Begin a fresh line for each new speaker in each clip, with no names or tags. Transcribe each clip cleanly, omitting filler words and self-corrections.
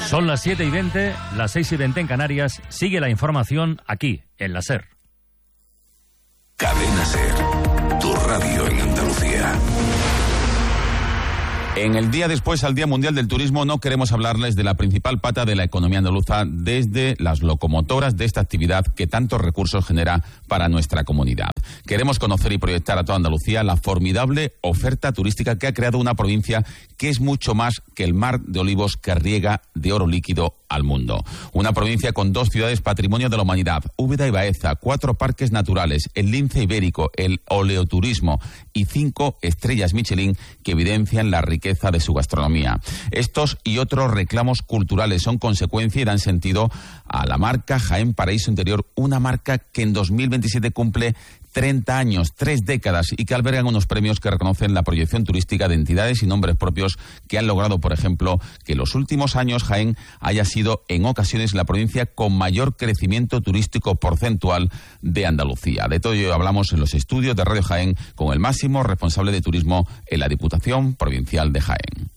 Son las 7:20, las 6:20 en Canarias. Sigue la información aquí, en la SER.
Cadena SER, tu radio en Andalucía.
En el día después al Día Mundial del Turismo no queremos hablarles de la principal pata de la economía andaluza, desde las locomotoras de esta actividad que tantos recursos genera para nuestra comunidad. Queremos conocer y proyectar a toda Andalucía la formidable oferta turística que ha creado una provincia que es mucho más que el mar de olivos que riega de oro líquido al mundo. Una provincia con 2 ciudades patrimonio de la humanidad, Úbeda y Baeza, 4 parques naturales, el lince ibérico, el oleoturismo y 5 estrellas Michelin que evidencian la riqueza de su gastronomía. Estos y otros reclamos culturales son consecuencia y dan sentido a la marca Jaén Paraíso Interior, una marca que en 2027 cumple 30 años, 3 décadas, y que albergan unos premios que reconocen la proyección turística de entidades y nombres propios que han logrado, por ejemplo, que en los últimos años Jaén haya sido en ocasiones la provincia con mayor crecimiento turístico porcentual de Andalucía. De todo ello hablamos en los estudios de Radio Jaén con el máximo responsable de turismo en la Diputación Provincial de Jaén.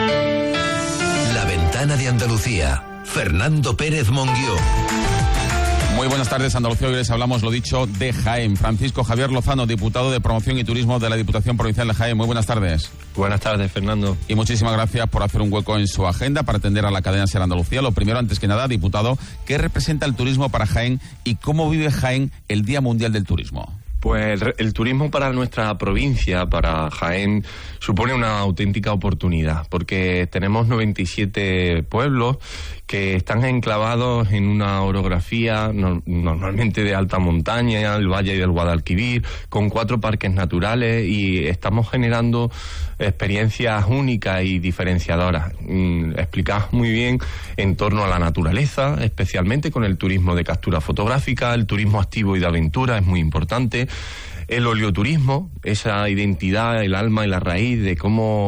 La ventana de Andalucía, Fernando Pérez Monguió.
Muy buenas tardes, Andalucía. Hoy les hablamos, lo dicho, de Jaén. Francisco Javier Lozano, diputado de Promoción y Turismo de la Diputación Provincial de Jaén. Muy buenas tardes.
Buenas tardes, Fernando.
Y muchísimas gracias por hacer un hueco en su agenda para atender a la cadena SER Andalucía. Lo primero, antes que nada, diputado, ¿qué representa el turismo para Jaén y cómo vive Jaén el Día Mundial del Turismo?
Pues el turismo para nuestra provincia, para Jaén, supone una auténtica oportunidad, porque tenemos 97 pueblos que están enclavados en una orografía normalmente de alta montaña, el Valle del Guadalquivir, con 4 parques naturales, y estamos generando experiencias únicas y diferenciadoras, explicadas muy bien en torno a la naturaleza, especialmente con el turismo de captura fotográfica, el turismo activo y de aventura es muy importante. El oleoturismo, esa identidad, el alma y la raíz de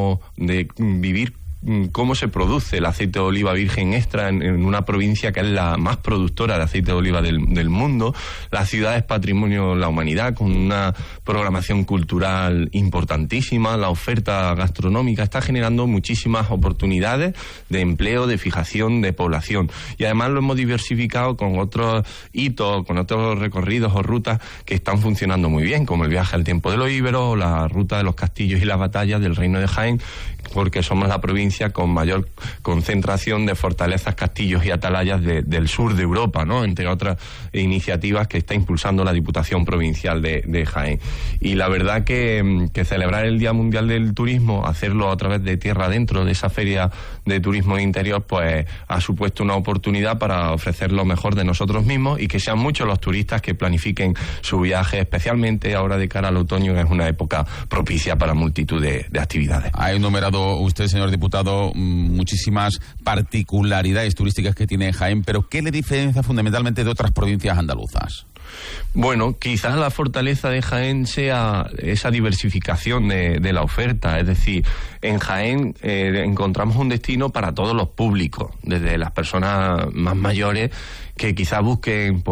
vivir cómo se produce el aceite de oliva virgen extra en una provincia que es la más productora de aceite de oliva del mundo. La ciudad es patrimonio de la humanidad, con una programación cultural importantísima. La oferta gastronómica está generando muchísimas oportunidades de empleo, de fijación de población, y además lo hemos diversificado con otros hitos, con otros recorridos o rutas que están funcionando muy bien, como el viaje al tiempo de los íberos o la ruta de los castillos y las batallas del Reino de Jaén, porque somos la provincia con mayor concentración de fortalezas, castillos y atalayas del sur de Europa, ¿no?, entre otras iniciativas que está impulsando la Diputación Provincial de Jaén. Y la verdad que celebrar el Día Mundial del Turismo, hacerlo a través de tierra adentro, de esa feria de turismo interior, pues ha supuesto una oportunidad para ofrecer lo mejor de nosotros mismos y que sean muchos los turistas que planifiquen su viaje, especialmente ahora de cara al otoño, que es una época propicia para multitud de actividades.
Ha enumerado usted, señor diputado, muchísimas particularidades turísticas que tiene Jaén, pero ¿qué le diferencia fundamentalmente de otras provincias andaluzas?
Bueno, quizás la fortaleza de Jaén sea esa diversificación de la oferta, es decir, en Jaén encontramos un destino para todos los públicos, desde las personas más mayores que quizás busquen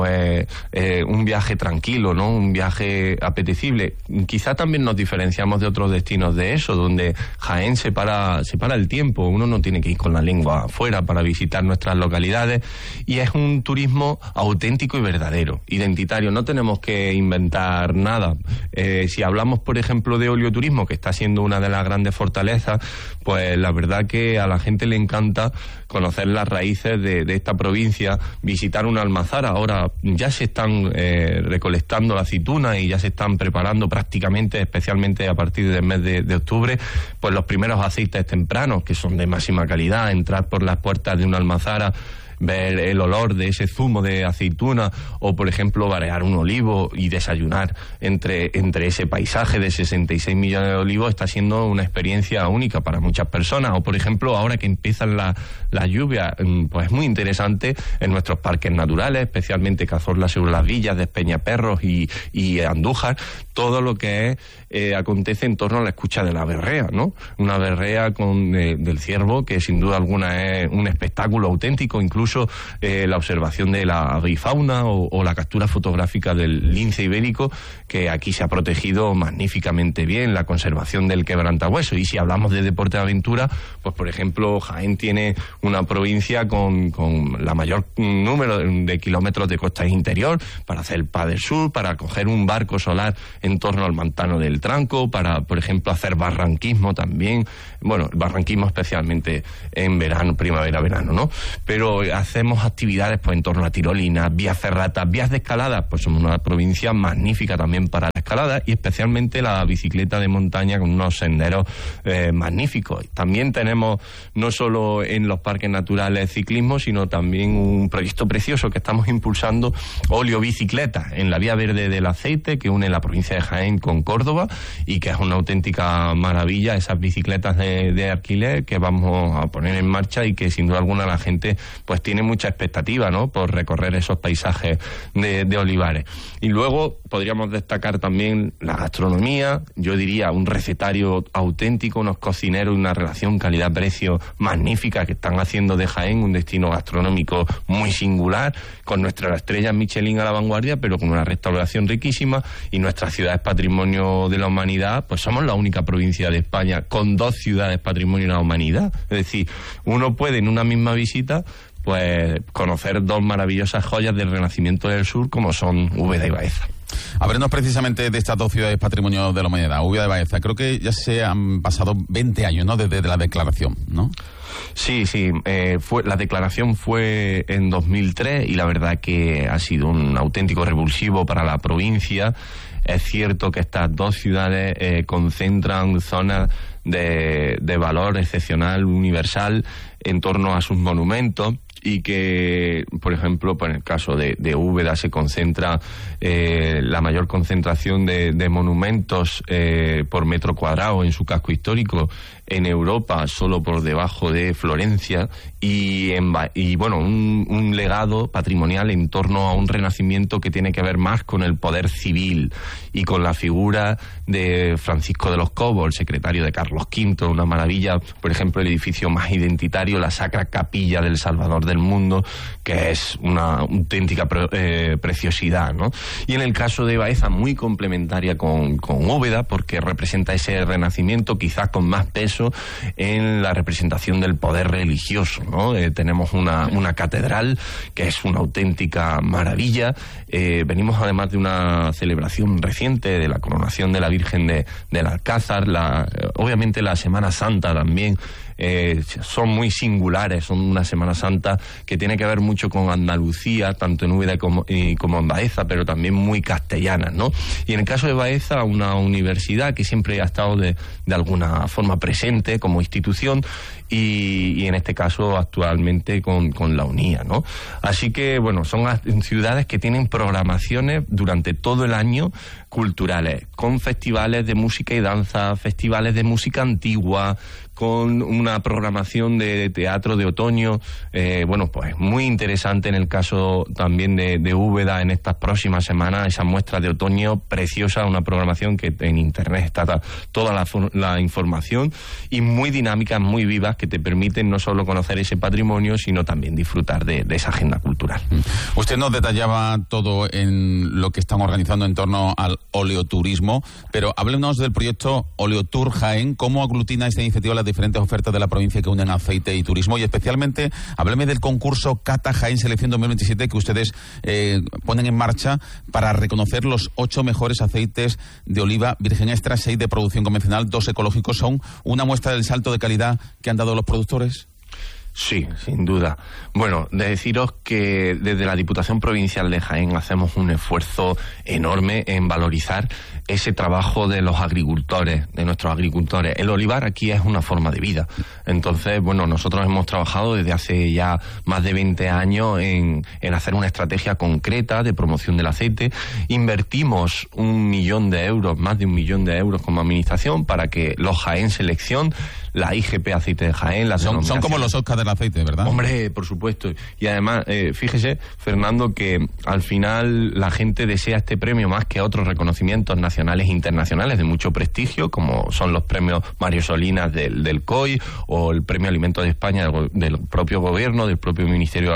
un viaje tranquilo, ¿no?, un viaje apetecible. Quizás también nos diferenciamos de otros destinos de eso, donde Jaén separa el tiempo, uno no tiene que ir con la lengua afuera para visitar nuestras localidades, y es un turismo auténtico y verdadero, identitario, no tenemos que inventar nada. Si hablamos, por ejemplo, de oleoturismo, que está siendo una de las grandes fortalezas, pues la verdad que a la gente le encanta conocer las raíces de esta provincia, visitar una almazara. Ahora ya se están recolectando la aceituna y ya se están preparando prácticamente, especialmente a partir del mes de octubre, pues los primeros aceites tempranos, que son de máxima calidad. Entrar por las puertas de una almazara, ver el olor de ese zumo de aceituna, o por ejemplo barear un olivo y desayunar entre ese paisaje de 66 millones de olivos, está siendo una experiencia única para muchas personas. O por ejemplo, ahora que empiezan las lluvias, pues es muy interesante en nuestros parques naturales, especialmente Cazorla sobre las Villas, de Peñaperros y Andújar, todo lo que acontece en torno a la escucha de la berrea, ¿no? Una berrea del ciervo que sin duda alguna es un espectáculo auténtico, incluso incluso la observación de la avifauna o la captura fotográfica del lince ibérico, que aquí se ha protegido magníficamente bien, la conservación del quebrantahueso. Y si hablamos de deporte de aventura, pues por ejemplo Jaén tiene una provincia con la mayor número de kilómetros de costa interior para hacer el paddle surf, para coger un barco solar en torno al Mantano del Tranco, para por ejemplo hacer barranquismo también, bueno, barranquismo especialmente en verano, primavera-verano, ¿no? Pero hacemos actividades pues en torno a tirolinas, vías ferratas, vías de escalada, pues somos una provincia magnífica también para la escalada, y especialmente la bicicleta de montaña con unos senderos magníficos. También tenemos no solo en los parques naturales ciclismo, sino también un proyecto precioso que estamos impulsando, Oleobicicleta, en la vía verde del aceite, que une la provincia de Jaén con Córdoba, y que es una auténtica maravilla, esas bicicletas de alquiler que vamos a poner en marcha, y que sin duda alguna la gente pues tiene mucha expectativa, ¿no?, por recorrer esos paisajes de olivares. Y luego podríamos destacar también la gastronomía, yo diría un recetario auténtico, unos cocineros y una relación calidad-precio magnífica que están haciendo de Jaén un destino gastronómico muy singular, con nuestra estrella Michelin a la vanguardia, pero con una restauración riquísima, y nuestra ciudad es patrimonio de la humanidad. Pues somos la única provincia de España con 2 ciudades patrimonio de la humanidad. Es decir, uno puede en una misma visita pues conocer 2 maravillosas joyas del Renacimiento del Sur, como son Úbeda y Baeza.
Hablarnos precisamente de estas 2 ciudades patrimonio de la humanidad, Úbeda y Baeza. Creo que ya se han pasado 20 años, ¿no?, desde la declaración, ¿no?
Sí, la declaración fue en 2003, y la verdad que ha sido un auténtico revulsivo para la provincia. Es cierto que estas 2 ciudades concentran zonas de valor excepcional, universal, en torno a sus monumentos, y que, por ejemplo, pues en el caso de Úbeda se concentra la mayor concentración de monumentos por metro cuadrado en su casco histórico en Europa, solo por debajo de Florencia, y bueno, un legado patrimonial en torno a un renacimiento que tiene que ver más con el poder civil y con la figura de Francisco de los Cobos, el secretario de Carlos V, una maravilla. Por ejemplo, el edificio más identitario, la Sacra Capilla del Salvador del Mundo, que es una auténtica preciosidad, ¿no? Y en el caso de Baeza, muy complementaria con Úbeda, porque representa ese renacimiento quizás con más peso en la representación del poder religioso, ¿no? Tenemos una catedral que es una auténtica maravilla. Venimos además de una celebración reciente de la coronación de la Virgen del Alcázar, obviamente la Semana Santa también. Son muy singulares, son una Semana Santa que tiene que ver mucho con Andalucía, tanto en Úbeda como en Baeza, pero también muy castellanas, ¿no? Y en el caso de Baeza, una universidad que siempre ha estado de alguna forma presente como institución, y en este caso actualmente con la UNIA, ¿no? Así que, bueno, son ciudades que tienen programaciones durante todo el año culturales, con festivales de música y danza, festivales de música antigua, con una programación de teatro de otoño, bueno, pues muy interesante en el caso también de Úbeda en estas próximas semanas, esa muestra de otoño preciosa, una programación que en internet está toda la información, y muy dinámicas, muy vivas, que te permiten no solo conocer ese patrimonio, sino también disfrutar de esa agenda cultural.
Usted nos detallaba todo en lo que están organizando en torno al oleoturismo, pero háblenos del proyecto Oleotour Jaén. ¿Cómo aglutina esta iniciativa las diferentes ofertas de la provincia que unen aceite y turismo? Y especialmente, hábleme del concurso Cata Jaén Selección 2027 que ustedes ponen en marcha para reconocer los 8 mejores aceites de oliva virgen extra, 6 de producción convencional, 2 ecológicos. ¿Son una muestra del salto de calidad que han dado los productores?
Sí, sin duda. Bueno, de deciros que desde la Diputación Provincial de Jaén hacemos un esfuerzo enorme en valorizar ese trabajo de los agricultores, de nuestros agricultores. El olivar aquí es una forma de vida. Entonces, bueno, nosotros hemos trabajado desde hace ya más de 20 años en hacer una estrategia concreta de promoción del aceite. Invertimos 1 millón de euros, más de 1 millón de euros como administración, para que los Jaén Selección la IGP Aceite de Jaén.
Son como los Oscars del aceite, ¿verdad?
Hombre, por supuesto. Y además, fíjese, Fernando, que al final la gente desea este premio más que otros reconocimientos nacionales e internacionales de mucho prestigio, como son los premios Mario Solinas del COI o el premio Alimentos de España del propio gobierno, del propio Ministerio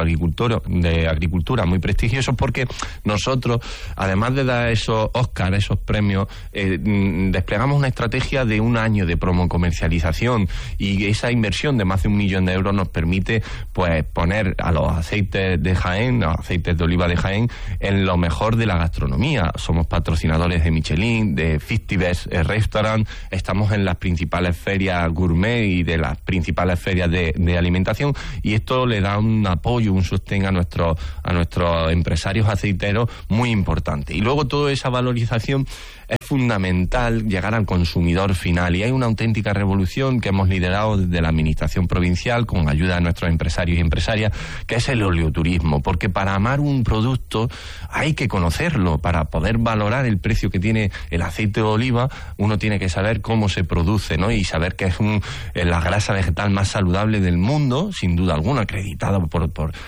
de Agricultura, muy prestigiosos, porque nosotros, además de dar esos Oscars, esos premios, desplegamos una estrategia de un año de promo comercialización, y esa inversión de más de 1 millón de euros nos permite pues poner a los aceites de Jaén, los aceites de oliva de Jaén, en lo mejor de la gastronomía. Somos patrocinadores de Michelin, de 50 Best Restaurant, estamos en las principales ferias gourmet y de las principales ferias de alimentación, y esto le da un apoyo, un sostén a nuestros empresarios aceiteros muy importante. Y luego toda esa valorización es fundamental llegar al consumidor final, y hay una auténtica revolución que hemos liderado desde la administración provincial con ayuda de nuestros empresarios y empresarias, que es el oleoturismo, porque para amar un producto hay que conocerlo. Para poder valorar el precio que tiene el aceite de oliva, uno tiene que saber cómo se produce, ¿no? Y saber que es la grasa vegetal más saludable del mundo, sin duda alguna, acreditado por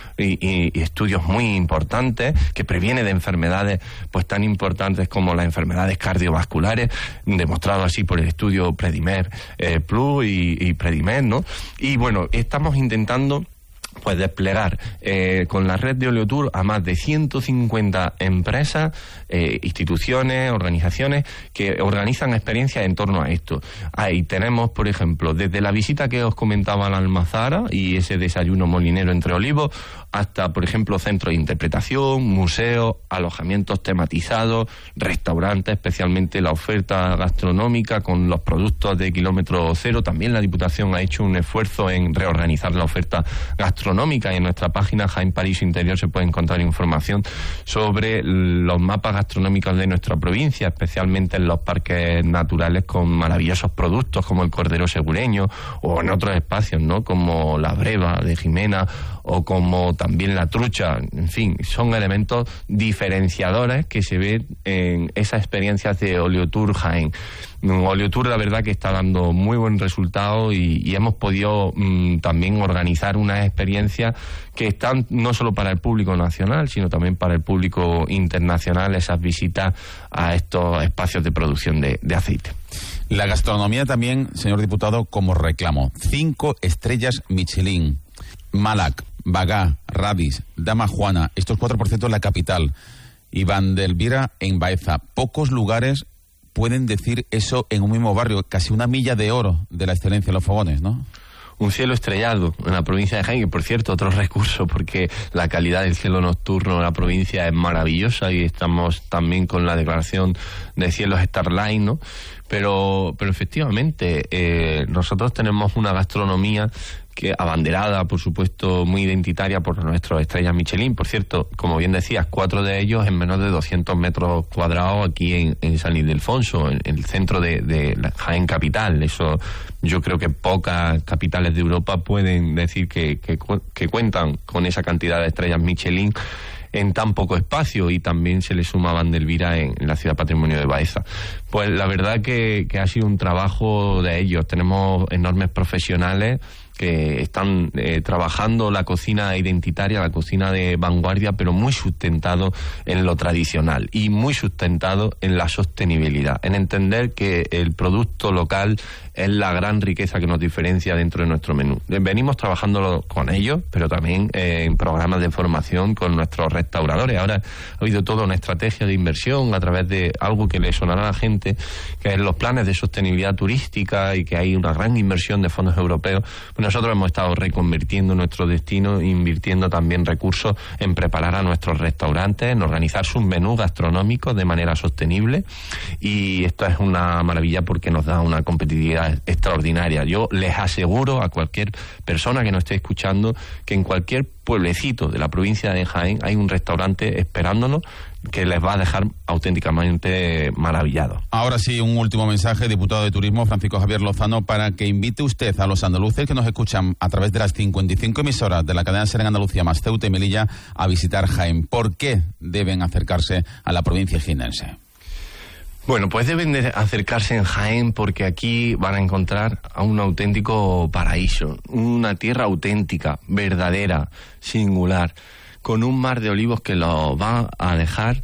estudios muy importantes, que previene de enfermedades pues tan importantes como las enfermedades cardiovasculares, demostrado así por el estudio Predimer Plus y Predimer, ¿no? Y bueno, estamos intentando pues desplegar con la red de Oleotur a más de 150 empresas, instituciones, organizaciones que organizan experiencias en torno a esto. Ahí tenemos, por ejemplo, desde la visita que os comentaba a la Almazara y ese desayuno molinero entre olivos, hasta, por ejemplo, centros de interpretación, museos, alojamientos tematizados, restaurantes, especialmente la oferta gastronómica con los productos de kilómetro cero. También la Diputación ha hecho un esfuerzo en reorganizar la oferta gastronómica, y en nuestra página Jaén Paraíso Interior se puede encontrar información sobre los mapas gastronómicos de nuestra provincia, especialmente en los parques naturales con maravillosos productos como el cordero segureño, o en otros espacios, ¿no?, como la breva de Jimena o como también la trucha. En fin, son elementos diferenciadores que se ven en esas experiencias de Oleotur Jaén. Oleotur, la verdad, que está dando muy buen resultado, y hemos podido también organizar unas experiencias que están no solo para el público nacional, sino también para el público internacional, esas visitas a estos espacios de producción de aceite.
La gastronomía también, señor diputado, como reclamo. 5 estrellas Michelin, Malac, Bagá, Radis, Dama Juana, estos 4% en la capital, y Vandelvira en Baeza. Pocos lugares pueden decir eso en un mismo barrio, casi 1 milla de oro de la excelencia de los fogones, ¿no?
Un cielo estrellado en la provincia de Jaén, y por cierto, otro recurso, porque la calidad del cielo nocturno en la provincia es maravillosa, y estamos también con la declaración de cielos Starline, ¿no? Pero efectivamente, nosotros tenemos una gastronomía que abanderada, por supuesto, muy identitaria por nuestras estrellas Michelin. Por cierto, como bien decías, 4 de ellos en menos de 200 metros cuadrados aquí en San Ildefonso, en el centro de la Jaén capital. Eso, yo creo que pocas capitales de Europa pueden decir que cuentan con esa cantidad de estrellas Michelin en tan poco espacio, y también se le suma Vandelvira en la ciudad patrimonio de Baeza. Pues la verdad que ha sido un trabajo de ellos. Tenemos enormes profesionales que están trabajando la cocina identitaria, la cocina de vanguardia, pero muy sustentado en lo tradicional y muy sustentado en la sostenibilidad, en entender que el producto local es la gran riqueza que nos diferencia dentro de nuestro menú. Venimos trabajándolo con ellos, pero también en programas de formación con nuestros restauradores. Ahora ha habido toda una estrategia de inversión a través de algo que le sonará a la gente, que es los planes de sostenibilidad turística, y que hay una gran inversión de fondos europeos. Nosotros hemos estado reconvirtiendo nuestro destino, invirtiendo también recursos en preparar a nuestros restaurantes, en organizar sus menús gastronómicos de manera sostenible, y esto es una maravilla porque nos da una competitividad extraordinaria. Yo les aseguro a cualquier persona que nos esté escuchando que en cualquier pueblecito de la provincia de Jaén hay un restaurante esperándonos que les va a dejar auténticamente maravillados.
Ahora sí, un último mensaje, diputado de Turismo Francisco Javier Lozano, para que invite usted a los andaluces que nos escuchan a través de las 55 emisoras de la cadena SER en Andalucía más Ceuta y Melilla a visitar Jaén. ¿Por qué deben acercarse a la provincia jienense?
Bueno, pues deben de acercarse en Jaén porque aquí van a encontrar a un auténtico paraíso, una tierra auténtica, verdadera, singular, con un mar de olivos que los va a dejar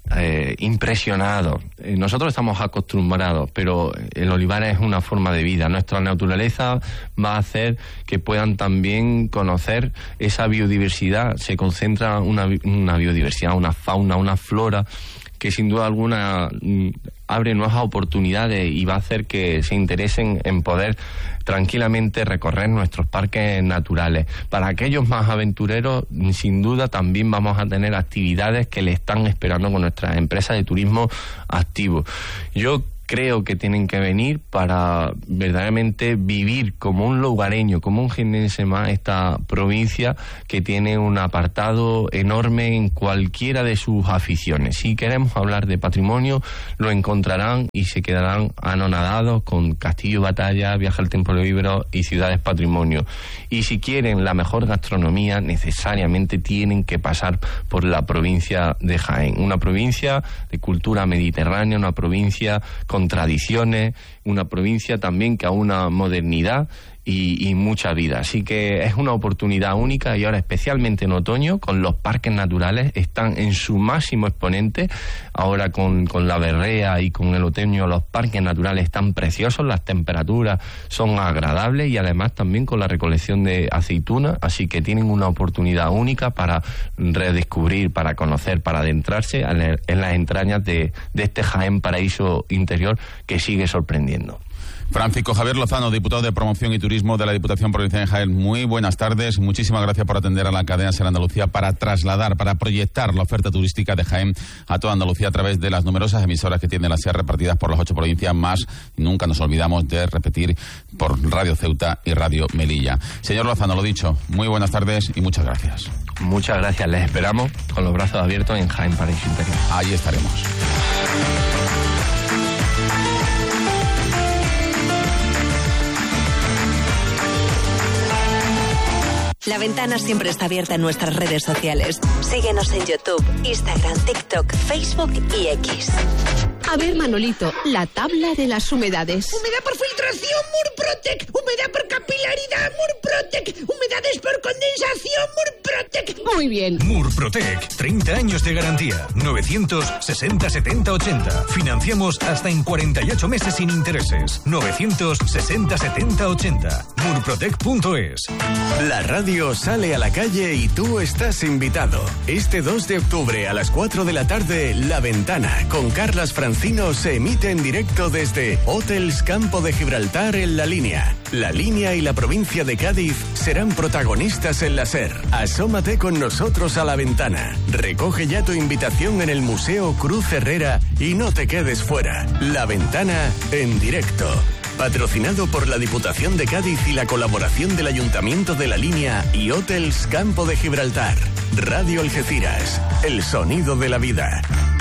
impresionados. Nosotros estamos acostumbrados, pero el olivar es una forma de vida. Nuestra naturaleza va a hacer que puedan también conocer esa biodiversidad. Se concentra una biodiversidad, una fauna, una flora que sin duda alguna abre nuevas oportunidades y va a hacer que se interesen en poder tranquilamente recorrer nuestros parques naturales. Para aquellos más aventureros, sin duda también vamos a tener actividades que le están esperando con nuestras empresas de turismo activo. Yo creo que tienen que venir para verdaderamente vivir como un lugareño, como un jiennense más, esta provincia que tiene un apartado enorme en cualquiera de sus aficiones. Si queremos hablar de patrimonio, lo encontrarán y se quedarán anonadados con Castillo Batalla, Viaje al Templo de Ibero y Ciudades Patrimonio. Y si quieren la mejor gastronomía, necesariamente tienen que pasar por la provincia de Jaén, una provincia de cultura mediterránea, una provincia con tradiciones, una provincia también que aúna modernidad y mucha vida. Así que es una oportunidad única y ahora especialmente en otoño con los parques naturales están en su máximo exponente. Ahora con la berrea y con el otoño los parques naturales están preciosos, las temperaturas son agradables y además también con la recolección de aceitunas, así que tienen una oportunidad única para redescubrir, para conocer, para adentrarse en las entrañas de este Jaén paraíso interior que sigue sorprendiendo.
Francisco Javier Lozano, diputado de Promoción y Turismo de la Diputación Provincial de Jaén. Muy buenas tardes. Muchísimas gracias por atender a la cadena SER Andalucía para trasladar, para proyectar la oferta turística de Jaén a toda Andalucía a través de las numerosas emisoras que tiene la SER repartidas por las 8 provincias más. Nunca nos olvidamos de repetir por Radio Ceuta y Radio Melilla. Señor Lozano, lo dicho, muy buenas tardes y muchas gracias.
Muchas gracias. Les esperamos con los brazos abiertos en Jaén Paraíso Interior.
Ahí estaremos.
La Ventana siempre está abierta en nuestras redes sociales. Síguenos en YouTube, Instagram, TikTok, Facebook y X.
A ver, Manolito, la tabla de las humedades.
Humedad por filtración, Murprotec. Humedad por capilaridad, Murprotec. Humedades por condensación, Murprotec.
Muy bien.
Murprotec, 30 años de garantía. 960 70 80. Financiamos hasta en 48 meses sin intereses. 960 70 80. Murprotec.es.
La radio sale a la calle y tú estás invitado. Este 2 de octubre a las 4 de la tarde, La Ventana, con Carlas Francino, se emite en directo desde Hotels Campo de Gibraltar en La Línea. La Línea y la provincia de Cádiz serán protagonistas en la SER. Asómate con nosotros a La Ventana. Recoge ya tu invitación en el Museo Cruz Herrera y no te quedes fuera. La Ventana en directo. Patrocinado por la Diputación de Cádiz y la colaboración del Ayuntamiento de La Línea y Hotels Campo de Gibraltar. Radio Algeciras, el sonido de la vida.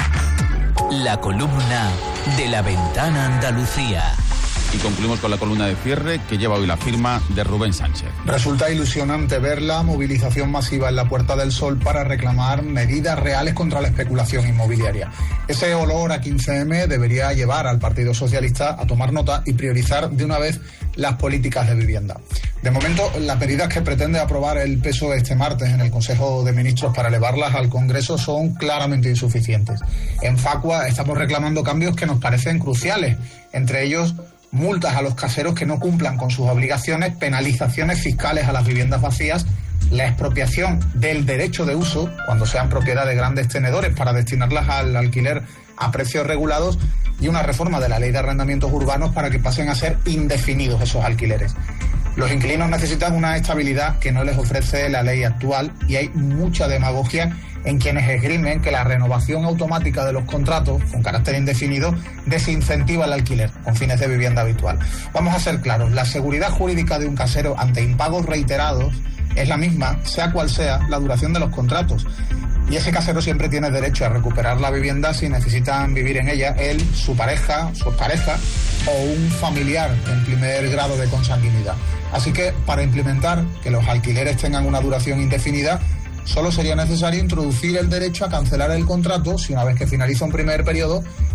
La columna de La Ventana Andalucía.
Y concluimos con la columna de cierre que lleva hoy la firma de Rubén Sánchez.
Resulta ilusionante ver la movilización masiva en la Puerta del Sol para reclamar medidas reales contra la especulación inmobiliaria. Ese olor a 15M debería llevar al Partido Socialista a tomar nota y priorizar de una vez las políticas de vivienda. De momento, las medidas que pretende aprobar el PSOE este martes en el Consejo de Ministros para elevarlas al Congreso son claramente insuficientes. En Facua estamos reclamando cambios que nos parecen cruciales, entre ellos multas a los caseros que no cumplan con sus obligaciones, penalizaciones fiscales a las viviendas vacías, la expropiación del derecho de uso cuando sean propiedad de grandes tenedores para destinarlas al alquiler a precios regulados y una reforma de la ley de arrendamientos urbanos para que pasen a ser indefinidos esos alquileres. Los inquilinos necesitan una estabilidad que no les ofrece la ley actual y hay mucha demagogia en quienes esgrimen que la renovación automática de los contratos con carácter indefinido desincentiva el alquiler con fines de vivienda habitual. Vamos a ser claros, la seguridad jurídica de un casero ante impagos reiterados es la misma, sea cual sea la duración de los contratos. Y ese casero siempre tiene derecho a recuperar la vivienda si necesitan vivir en ella él, su pareja, su expareja o un familiar en primer grado de consanguinidad. Así que para implementar que los alquileres tengan una duración indefinida, solo sería necesario introducir el derecho a cancelar el contrato si una vez que finaliza un primer periodo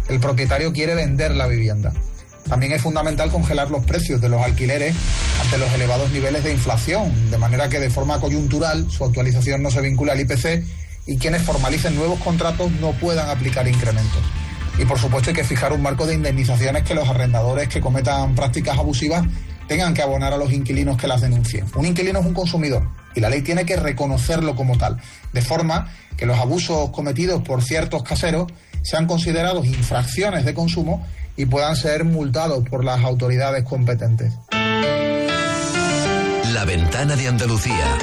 el propietario quiere vender la vivienda. También es fundamental congelar los precios de los alquileres ante los elevados niveles de inflación, de manera que de forma coyuntural su actualización no se vincule al IPC y quienes formalicen nuevos contratos no puedan aplicar incrementos. Y por supuesto hay que fijar un marco de indemnizaciones que los arrendadores que cometan prácticas abusivas tengan que abonar a los inquilinos que las denuncien. Un inquilino es un consumidor y la ley tiene que reconocerlo como tal, de forma que los abusos cometidos por ciertos caseros sean considerados infracciones de consumo y puedan ser multados por las autoridades competentes.
La Ventana de Andalucía.